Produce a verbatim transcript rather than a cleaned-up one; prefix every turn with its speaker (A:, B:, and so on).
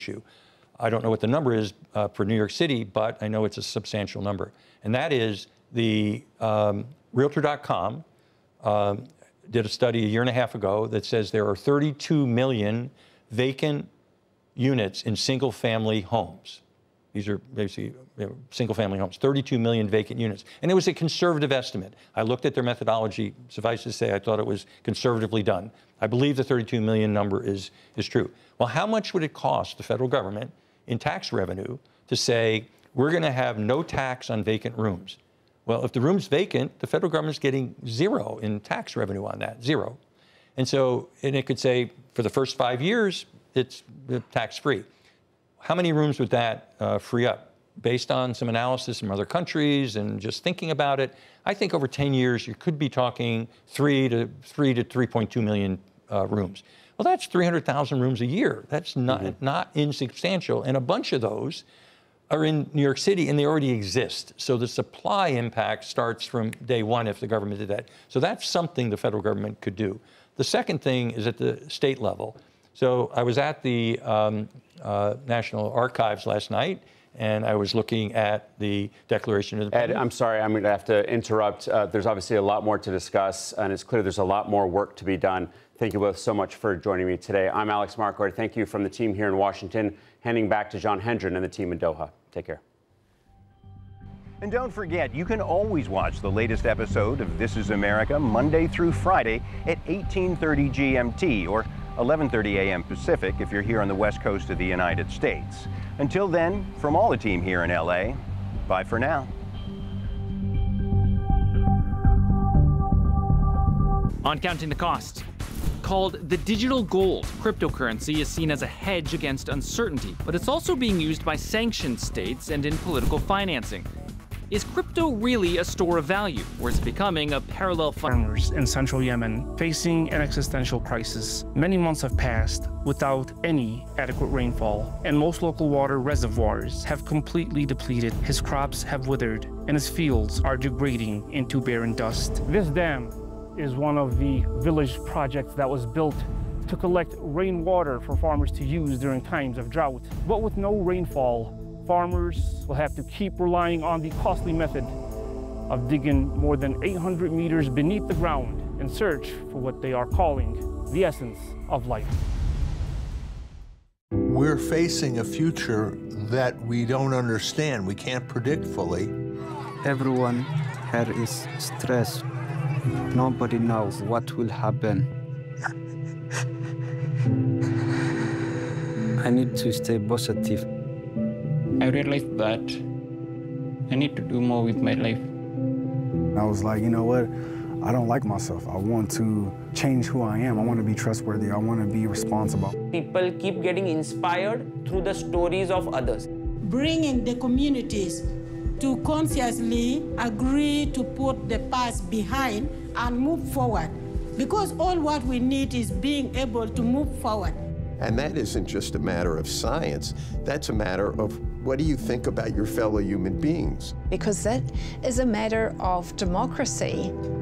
A: issue. I don't know what the number is uh, for New York City, but I know it's a substantial number. And that is the um, Realtor dot com um, did a study a year and a half ago that says there are thirty-two million vacant units in single-family homes. These are basically you know, single-family homes, thirty-two million vacant units. And it was a conservative estimate. I looked at their methodology. Suffice to say, I thought it was conservatively done. I believe the thirty-two million number is, is true. Well, how much would it cost the federal government in tax revenue to say, we're going to have no tax on vacant rooms? Well, if the room's vacant, the federal government's getting zero in tax revenue on that, zero. And so, and it could say, for the first five years, it's tax-free. How many rooms would that uh, free up? Based on some analysis from other countries and just thinking about it, I think over ten years, you could be talking three to three to three point two million uh, rooms. Well, that's three hundred thousand rooms a year. That's not, mm-hmm. not insubstantial. And a bunch of those are in New York City, and they already exist. So the supply impact starts from day one if the government did that. So that's something the federal government could do. The second thing is at the state level. So I was at the um, uh, National Archives last night, and I was looking at the Declaration of Independence.
B: Ed, I'm sorry, I'm going to have to interrupt. Uh, there's obviously a lot more to discuss, and it's clear there's a lot more work to be done. Thank you both so much for joining me today. I'm Alex Marquardt. Thank you from the team here in Washington. Handing back to John Hendren and the team in Doha. Take care.
C: And don't forget, you can always watch the latest episode of This Is America Monday through Friday at eighteen thirty G M T or eleven thirty A M Pacific if you're here on the west coast of the United States. Until then, from all the team here in L A, bye for now.
D: On Counting the Cost. Called the digital gold, cryptocurrency is seen as a hedge against uncertainty, but it's also being used by sanctioned states and in political financing. Is crypto really a store of value, or is it becoming a parallel
E: farmers in central Yemen facing an existential crisis? Many months have passed without any adequate rainfall, and most local water reservoirs have completely depleted. His crops have withered, and his fields are degrading into barren dust. This dam is one of the village projects that was built to collect rainwater for farmers to use during times of drought. But with no rainfall, farmers will have to keep relying on the costly method of digging more than eight hundred meters beneath the ground in search for what they are calling the essence of life.
F: We're facing a future that we don't understand, we can't predict fully.
G: Everyone here is stressed. Nobody knows what will happen. I need to stay positive.
H: I realized that I need to do more with my life.
I: I was like, you know what? I don't like myself. I want to change who I am. I want to be trustworthy. I want to be responsible.
J: People keep getting inspired through the stories of others.
K: Bringing the communities to consciously agree to put the past behind and move forward. Because all what we need is being able to move forward.
L: And that isn't just a matter of science, that's a matter of what do you think about your fellow human beings?
M: Because that is a matter of democracy.